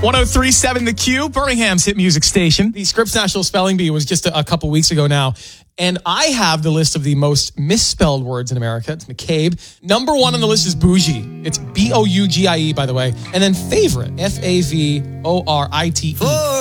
1037 The Q, Birmingham's hit music station. The Scripps National Spelling Bee was just a couple weeks ago now. And I have the list of the most misspelled words in America. It's McCabe. Number one on the list is bougie. It's Bougie, by the way. And then favorite, Favorite.